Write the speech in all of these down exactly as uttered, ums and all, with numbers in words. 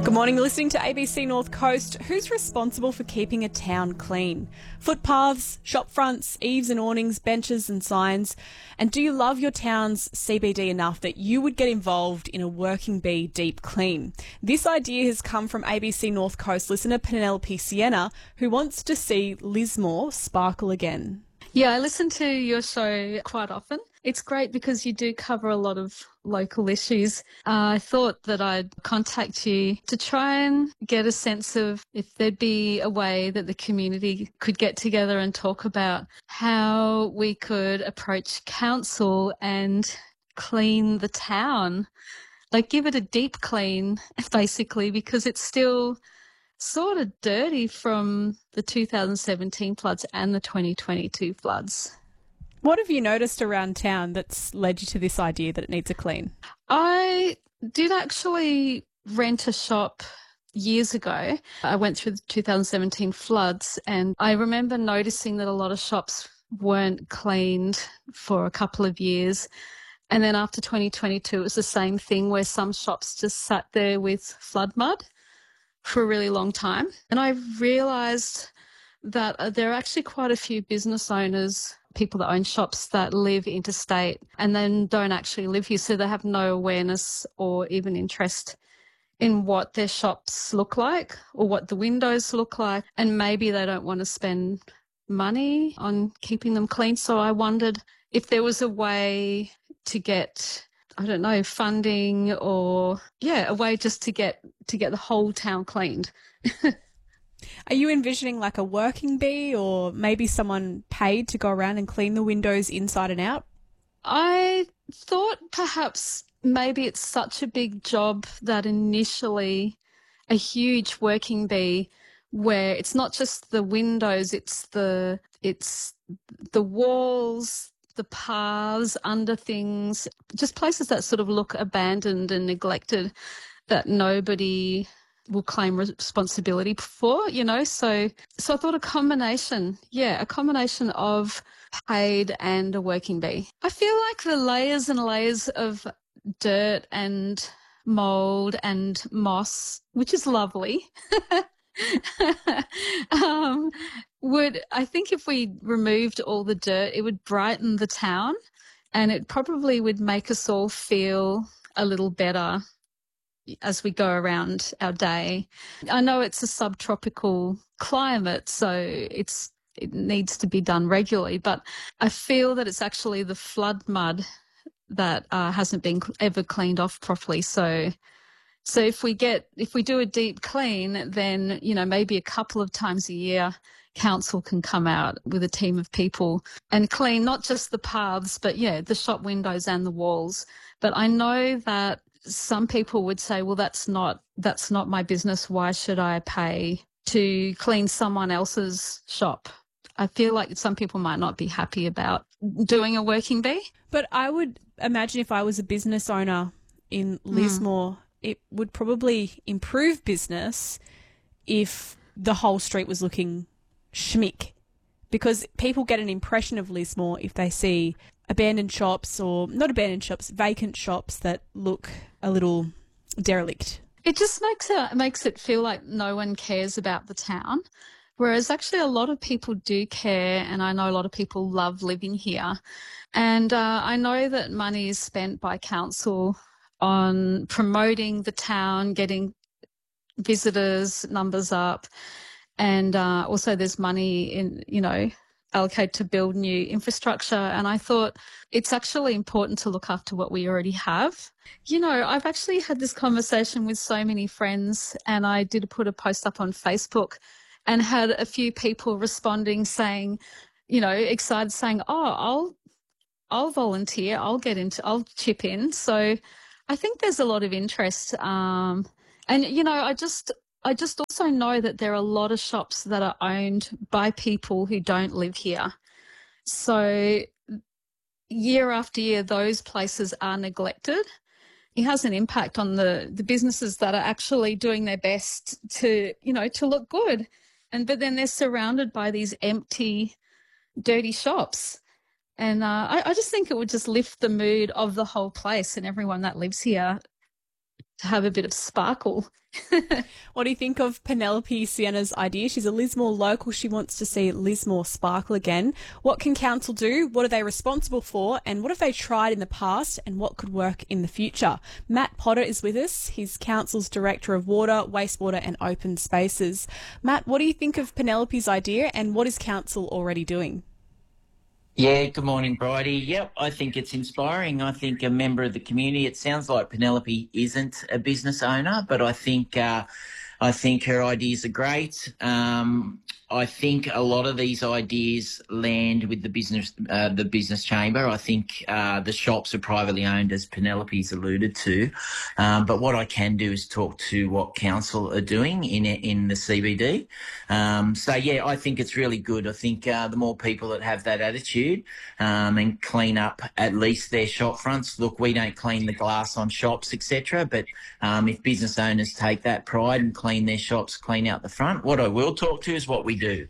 Good morning, you're listening to A B C North Coast. Who's responsible for keeping a town clean? Footpaths, shop fronts, eaves and awnings, benches and signs. And do you love your town's C B D enough that you would get involved in a working bee deep clean? This idea has come from A B C North Coast listener Penelope Sienna, who wants to see Lismore sparkle again. Yeah, I listen to your show quite often. It's great because you do cover a lot of local issues. Uh, I thought that I'd contact you to try and get a sense of if there'd be a way that the community could get together and talk about how we could approach council and clean the town, like give it a deep clean, basically, because it's still sort of dirty from the two thousand seventeen floods and the twenty twenty-two floods. What have you noticed around town that's led you to this idea that it needs a clean? I did actually rent a shop years ago. I went through the two thousand seventeen floods and I remember noticing that a lot of shops weren't cleaned for a couple of years. And then after twenty twenty-two, it was the same thing where some shops just sat there with flood mud for a really long time. And I realised that uh, there are actually quite a few business owners, people that own shops that live interstate and then don't actually live here. So they have no awareness or even interest in what their shops look like or what the windows look like. And maybe they don't want to spend money on keeping them clean. So I wondered if there was a way to get, I don't know, funding or, yeah, a way just to get to get the whole town cleaned. Are you envisioning like a working bee or maybe someone paid to go around and clean the windows inside and out? I thought perhaps maybe it's such a big job that initially a huge working bee where it's not just the windows, it's the it's the walls, the paths under things, just places that sort of look abandoned and neglected that nobody will claim responsibility for, you know. So so I thought a combination, yeah, a combination of paid and a working bee. I feel like the layers and layers of dirt and mould and moss, which is lovely, um, would, I think if we removed all the dirt, it would brighten the town and it probably would make us all feel a little better as we go around our day. I know it's a subtropical climate, so it's it needs to be done regularly, but I feel that it's actually the flood mud that uh, hasn't been ever cleaned off properly. So so if we get if we do a deep clean, then, you know, maybe a couple of times a year council can come out with a team of people and clean not just the paths, but yeah, the shop windows and the walls. But I know that some people would say, well, that's not that's not my business. Why should I pay to clean someone else's shop? I feel like some people might not be happy about doing a working bee. But I would imagine if I was a business owner in Lismore, mm. it would probably improve business if the whole street was looking schmick, because people get an impression of Lismore if they see abandoned shops, or not abandoned shops, vacant shops that look a little derelict. It just makes it makes it feel like no one cares about the town, whereas actually a lot of people do care, and I know a lot of people love living here. And uh, I know that money is spent by council on promoting the town, getting visitors numbers up, and uh, also there's money in, you know, allocate to build new infrastructure. And I thought it's actually important to look after what we already have. You know, I've actually had this conversation with so many friends, and I did put a post up on Facebook and had a few people responding saying, you know, excited, saying, oh, I'll I'll volunteer, I'll get into, I'll chip in. So I think there's a lot of interest. Um, and, you know, I just I just also know that there are a lot of shops that are owned by people who don't live here. So year after year, those places are neglected. It has an impact on the, the businesses that are actually doing their best to, you know, to look good. And but then they're surrounded by these empty, dirty shops. And uh, I, I just think it would just lift the mood of the whole place and everyone that lives here to have a bit of sparkle. What do you think of Penelope Sienna's idea? She's a Lismore local. She wants to see Lismore sparkle again. What can council do? What are they responsible for? And what have they tried in the past? And what could work in the future? Matt Potter is with us. He's council's Director of Water, Wastewater and Open Spaces. Matt, what do you think of Penelope's idea and what is council already doing? Yeah, good morning, Bridie. Yep, I think it's inspiring. I think a member of the community, it sounds like Penelope isn't a business owner, but I think uh, I think her ideas are great. Um, I think a lot of these ideas land with the business uh, the business chamber. I think uh, the shops are privately owned, as Penelope's alluded to. Um, but what I can do is talk to what council are doing in in the C B D. Um, so, yeah, I think it's really good. I think uh, the more people that have that attitude um, and clean up at least their shop fronts. Look, we don't clean the glass on shops, et cetera. But um, if business owners take that pride and clean their shops, clean out the front, what I will talk to is what we do.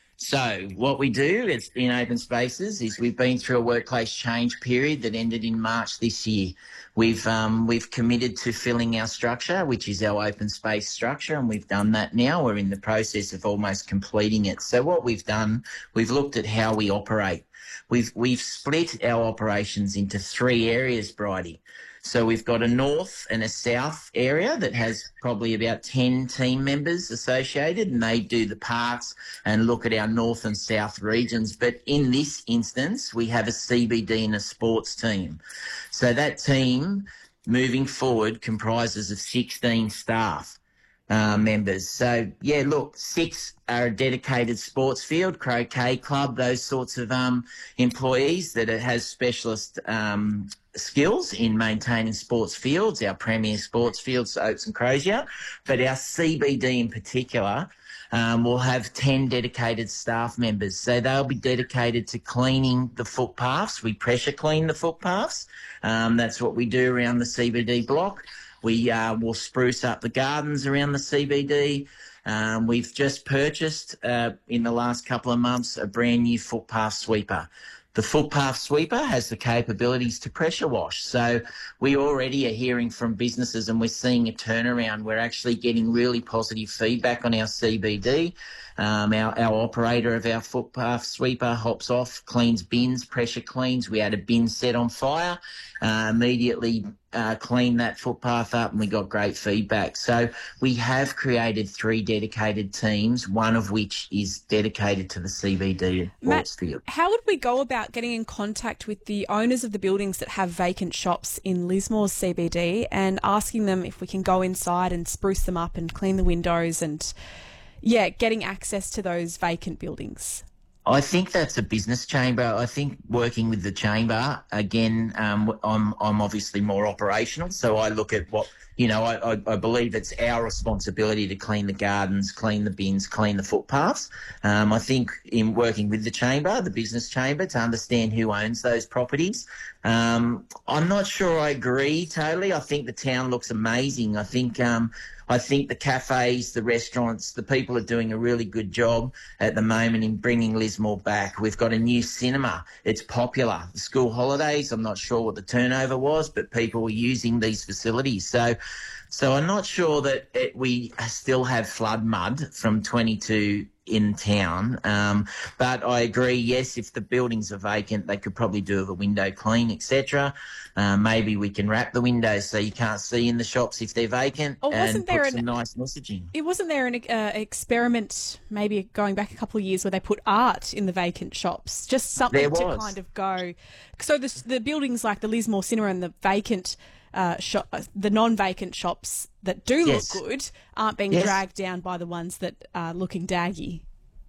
So what we do is in Open Spaces is we've been through a workplace change period that ended in March this year. We've um, we've committed to filling our structure, which is our open space structure, and we've done that now. We're in the process of almost completing it. So what we've done, we've looked at how we operate. We've we've split our operations into three areas, Bridie. So we've got a north and a south area that has probably about ten team members associated, and they do the parks and look at our north and south regions. But in this instance, we have a C B D and a sports team. So that team, moving forward, comprises of sixteen staff. Uh, members. So, yeah, look, six are a dedicated sports field, croquet club, those sorts of um, employees that it has specialist um, skills in maintaining sports fields, our premier sports fields, Oaks and Crozier. But our C B D in particular um, will have ten dedicated staff members. So they'll be dedicated to cleaning the footpaths. We pressure clean the footpaths. Um, that's what we do around the C B D block. We uh, will spruce up the gardens around the C B D. Um, we've just purchased, uh, in the last couple of months, a brand new footpath sweeper. The footpath sweeper has the capabilities to pressure wash. So we already are hearing from businesses and we're seeing a turnaround. We're actually getting really positive feedback on our C B D. Um, our, our operator of our footpath sweeper hops off, cleans bins, pressure cleans. We had a bin set on fire, uh, immediately uh, cleaned that footpath up, and we got great feedback. So we have created three dedicated teams, one of which is dedicated to the C B D sports field. How would we go about getting in contact with the owners of the buildings that have vacant shops in Lismore's C B D and asking them if we can go inside and spruce them up and clean the windows and, yeah, getting access to those vacant buildings? I think that's a business chamber. I think working with the chamber, again, um, I'm I'm obviously more operational, so I look at what, you know, I, I, I believe it's our responsibility to clean the gardens, clean the bins, clean the footpaths. Um, I think in working with the chamber, the business chamber, to understand who owns those properties. Um, I'm not sure I agree totally. I think the town looks amazing. I think um, I think the cafes, the restaurants, the people are doing a really good job at the moment in bringing Lismore back. We've got a new cinema. It's popular. The school holidays, I'm not sure what the turnover was, but people were using these facilities. So so I'm not sure that it, we still have flood mud from twenty-two in town. Um, but I agree, yes, if the buildings are vacant, they could probably do a window clean, et cetera. Uh, maybe we can wrap the windows so you can't see in the shops if they're vacant, or wasn't and there put an, some nice messaging. It wasn't there an uh, experiment, maybe going back a couple of years, where they put art in the vacant shops, just something There to was. kind of go. So the, the buildings like the Lismore Cinema and the vacant Uh, shop, the non-vacant shops that do Yes. look good aren't being Yes. dragged down by the ones that are looking daggy.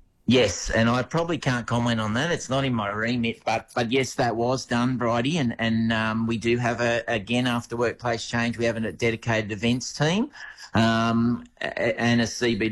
Yes, and I probably can't comment on that. It's not in my remit, but but yes, that was done, Bridie, and and um, we do have a again after workplace change, we have a dedicated events team um, a- and a C B D